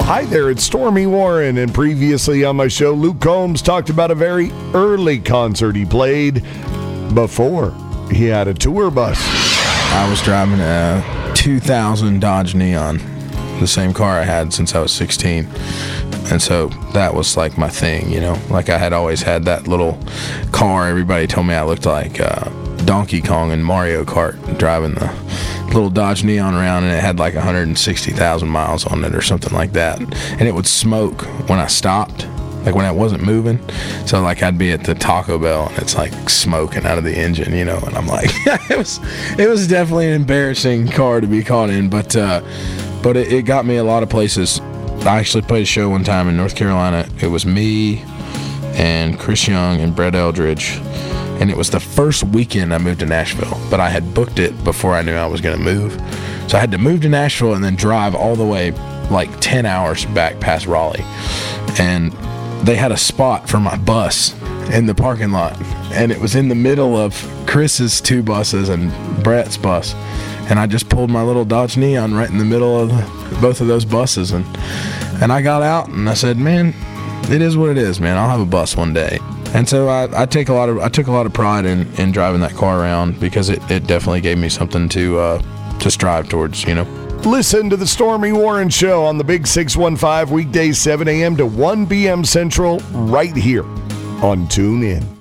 Hi there, it's Stormy Warren, and previously on my show, Luke Combs talked about a very early concert he played before he had a tour bus. I was driving a 2000 Dodge Neon, the same car I had since I was 16. And so that was like my thing, you know. Like I had always had that little car. Everybody told me I looked like Donkey Kong in Mario Kart driving the little Dodge Neon around, and it had like 160,000 miles on it or something like that. And it would smoke when I stopped, like when I wasn't moving. So like I'd be at the Taco Bell and it's like smoking out of the engine, you know, and I'm like, it was definitely an embarrassing car to be caught in, but it got me a lot of places. I actually played a show one time in North Carolina. It was me and Chris Young and Brett Eldridge. And it was the first weekend I moved to Nashville, but I had booked it before I knew I was going to move. So I had to move to Nashville and then drive all the way like 10 hours back past Raleigh. And they had a spot for my bus in the parking lot. And it was in the middle of Chris's two buses and Brett's bus. And I just pulled my little Dodge Neon right in the middle of both of those buses. And I got out and I said, man, it is what it is, man. I'll have a bus one day. And so I took a lot of pride in driving that car around, because it definitely gave me something to strive towards, you know. Listen to the Stormy Warren Show on the Big 615 weekdays 7 a.m. to 1 p.m. Central right here on TuneIn.